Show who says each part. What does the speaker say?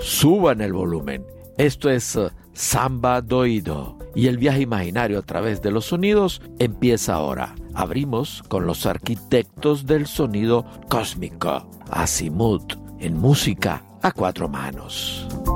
Speaker 1: suban el volumen. Esto es Samba do Oído y el viaje imaginario a través de los sonidos empieza ahora. Abrimos con los arquitectos del sonido cósmico, Azimuth, en música a cuatro manos.